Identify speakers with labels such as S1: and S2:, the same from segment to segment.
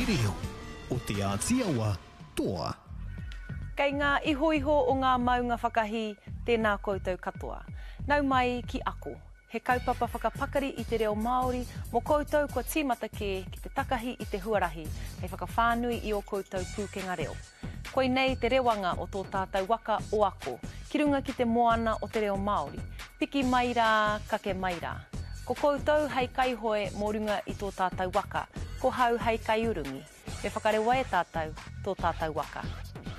S1: reo o te Ātiawa toa.
S2: Kei ngā iho o ngā maunga whakahi, tēnā koutou katoa. Nau mai ki ako. He kaupapa whakapakari i te reo Māori, mō koutou kua tīmata ki te takahi i te huarahi, hei whakawhānui i o koutou pūkenga reo. Koe nei te rewanga o tō tātou waka o ako, ki runga ki te moana o te reo Māori. Piki mai rā, kake mai rā. Ko koutou hei kaihoe mō runga i tō tātou waka, ko hau hei kai urungi. Me whakarewa e tātou, tō tātou waka.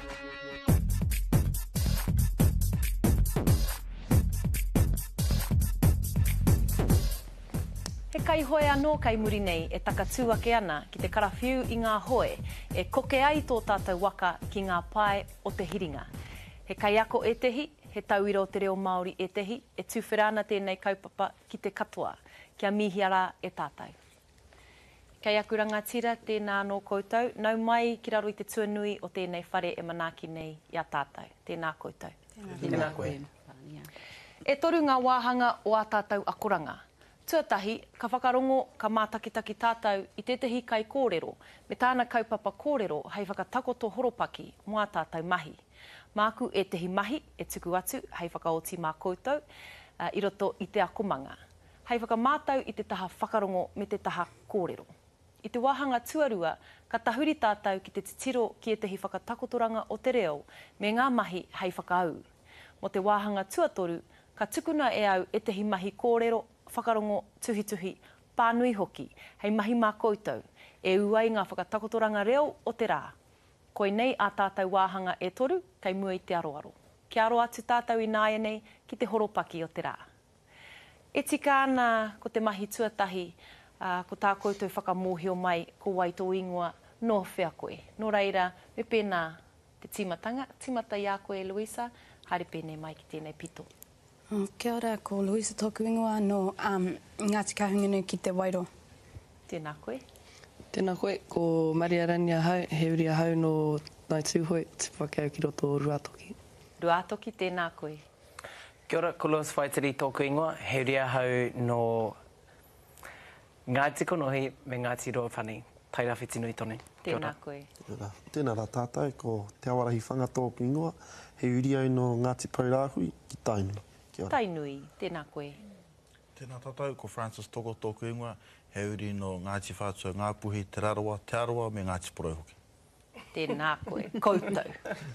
S2: He kai hoe anō kai muri nei e taka tūake ana ki te karawhiu i ngā hoe e koke ai tō tātou waka ki ngā pae o te hiringa. He kai ako e tehi, he tauira o te reo Māori e tehi, e tūwhera ana tēnei kaupapa ki te katoa, kia mihiara e tātou. Kei aku rangatira tēnā anō koutou, nau mai ki raro i te tuanui o tēnei whare e manaaki nei i a tātou. Tēnā koutou.
S3: Tēnā koe.
S2: E toru ngā wāhanga o a tātou akoranga. Tuatahi, ka whakarongo, ka mātakitaki tātou i tētahi kai kōrero, me tāna kaupapa kōrero hei whakatakoto horopaki mō a tātou mahi. Māku e tehi mahi e tuku atu hei whakaoti mā koutou i roto i te akomanga. Hei whakamātau i te taha whakarongo me te taha kōrero. I te wāhanga tuarua, ka tahuri tātou ki te titiro ki e tehi whakatakotoranga o te reo me ngā mahi hei whakaau. Mo te wāhanga tuatoru, ka tukuna e au e tehi mahi kōrero whakarongo tuhituhi pānui hoki, hei mahi mā koutou, e uai ngā whakatakotoranga reo o te rā. Koe nei a tātou wāhanga e toru, kei mua i te aroaro. Ki aro atu tātou i nāia nei ki te horopaki o te rā. E tika ana ko te mahi tuatahi, ko tā koutou whakamōhio mai ko wai tō ingoa no whea koe. Nō reira, me pēnā te timata i a koe Luisa, haere pēnei mai ki tēnei pito.
S3: Kia ora, ko Luisa tōku ingoa no Ngāti Kahungunu ki te Wairo.
S2: Tēnā koe.
S4: Tēnā koe, ko Maria Rania Hau, he uria hau no Ngāi Tūhoi, te whakau ki roto Ruatoki.
S2: Ruatoki, tēnā koe.
S5: Kia ora, ko Lewis Whaitiri tōku ingoa, he uria hau no Ngāti Konohi me Ngāti Roapani. Tai rawhi tinui tonu.
S2: Tēnā koe.
S6: Tēnā rā tātou, ko Te Awarahi Whanga tōku ingoa, he uria no Ngāti Paurāhui ki Tainui.
S2: Tainui, tēnā koe.
S7: Tēnā tātou, ko Francis Toko tōku ingoa, he uri no Ngāti Whātua Ngāpuhi, Te Arawa me Ngāti Poraihoki.
S2: Tēnā koe, koutou.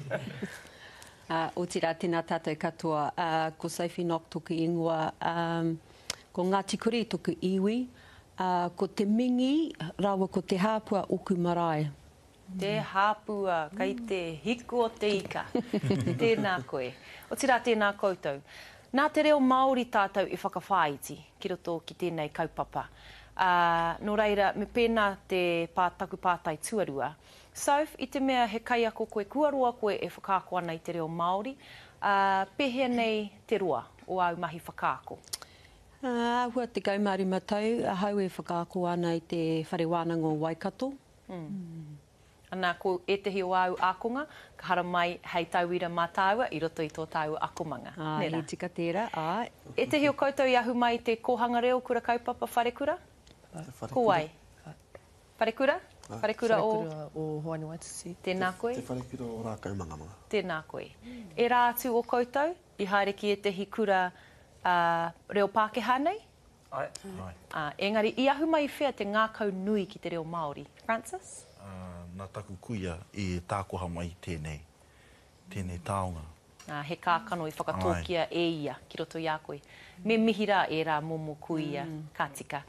S8: O tira tēnā tātou katoa, ko Sophie Nock tōku ingoa, ko Ngāti Kuri tōku iwi, ko te mingi, rawa ko te hāpua oku marae.
S2: Te hāpua, kai te hiku o te ika. Tēnā koe. O tira tēnā koutou. Nā te reo Māori tātou i whakawhāiti ki roto ki tēnei kaupapa. Nō reira, me pēnā te pātaku pātai tuarua. Soph, i te mea he kai ako koe kuaroa koe e whakaako ana i te reo Māori, pehea nei te roa o au mahi whakaako?
S8: Hua te kaumari matau, hau e whakaako ana i te whare wānanga o Waikato.
S2: Anā, ko e tehi o au akonga, ka hara mai hei tauira mā tāua i roto i tō tāua akomanga.
S8: He tika tērā, ai.
S2: E tehi o koutou i ahu mai te kohanga reo kura kaupapa wharekura? Ko wai? Wharekura? Wharekura
S4: o Hoani Waitisi.
S2: Tēnā koe?
S6: Te wharekura o rākau mangamanga.
S2: Tēnā koe. E rā atu o koutou, i haere ki e tehi kura reo Pākehā nei?
S5: Ai.
S2: Engari, i ahu mai whea te ngākau nui ki te reo Māori. Francis?
S7: Nā taku kuia i tākoha mai tēnei taonga.
S2: He kākano i whakatōkia e ia ki roto i a koe. Me mihira e rā momo kuia kātika.